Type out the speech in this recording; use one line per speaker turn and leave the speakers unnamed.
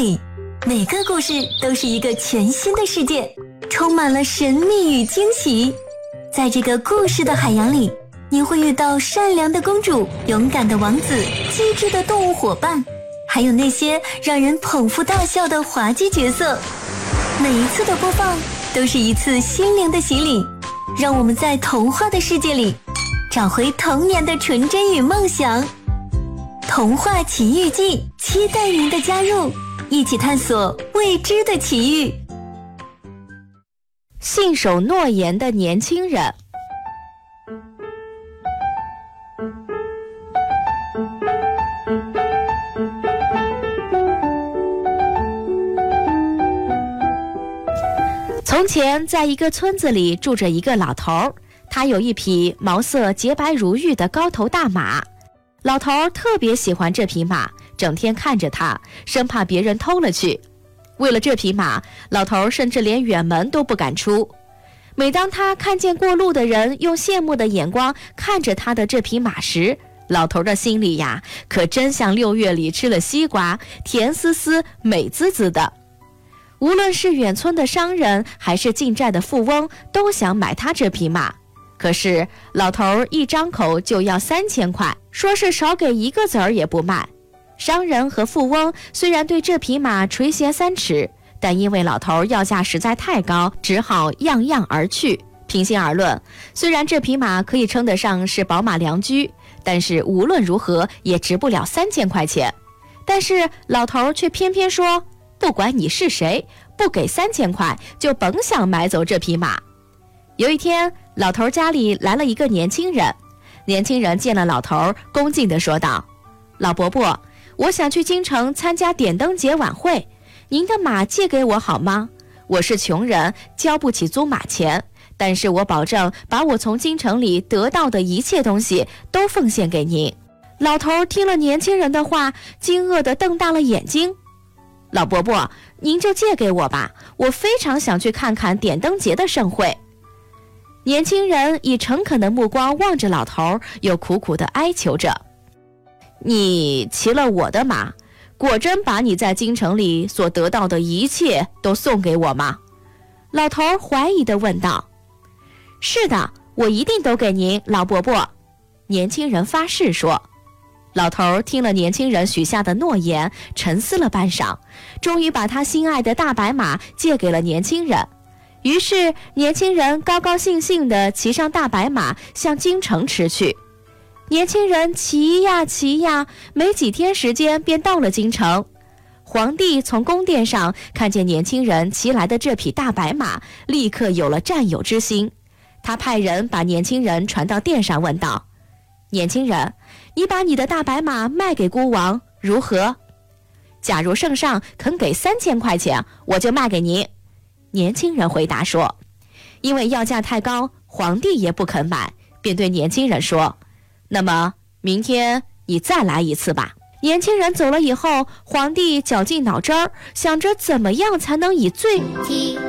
里，每个故事都是一个全新的世界，充满了神秘与惊喜。在这个故事的海洋里，你会遇到善良的公主、勇敢的王子、机智的动物伙伴，还有那些让人捧腹大笑的滑稽角色。每一次的播放都是一次心灵的洗礼，让我们在童话的世界里找回童年的纯真与梦想。童话奇遇记，期待您的加入，一起探索未知的奇遇。
信守诺言的年轻人。从前，在一个村子里住着一个老头，他有一匹毛色洁白如玉的高头大马。老头特别喜欢这匹马，整天看着它，生怕别人偷了去。为了这匹马，老头甚至连远门都不敢出。每当他看见过路的人用羡慕的眼光看着他的这匹马时，老头的心里呀，可真像6月里吃了西瓜，甜丝丝，美滋滋的。无论是远村的商人，还是近寨的富翁，都想买他这匹马。可是老头一张口就要3000块，说是少给1个子儿也不卖。商人和富翁虽然对这匹马垂涎3尺，但因为老头要价实在太高，只好样样而去。平心而论，虽然这匹马可以称得上是宝马良驹，但是无论如何也值不了3000块钱。但是老头却偏偏说，不管你是谁，不给3000块就甭想买走这匹马。有一天，老头家里来了一个年轻人。年轻人见了老头，恭敬地说道，老伯伯，我想去京城参加点灯节晚会，您的马借给我好吗？我是穷人，交不起租马钱，但是我保证把我从京城里得到的一切东西都奉献给您。老头听了年轻人的话，惊愕地瞪大了眼睛。老伯伯，您就借给我吧，我非常想去看看点灯节的盛会。年轻人以诚恳的目光望着老头，又苦苦地哀求着，你骑了我的马，果真把你在京城里所得到的一切都送给我吗？老头怀疑地问道。是的，我一定都给您，老伯伯。年轻人发誓说。老头听了年轻人许下的诺言，沉思了半晌，终于把他心爱的大白马借给了年轻人。于是年轻人高高兴兴地骑上大白马向京城驰去。年轻人骑呀骑呀，没几天时间便到了京城。皇帝从宫殿上看见年轻人骑来的这匹大白马，立刻有了占有之心。他派人把年轻人传到殿上，问道，年轻人，你把你的大白马卖给孤王如何？假如圣上肯给3000块钱，我就卖给您。年轻人回答说。因为要价太高，皇帝也不肯买，便对年轻人说，那么明天你再来一次吧。年轻人走了以后，皇帝绞尽脑汁儿，想着怎么样才能以最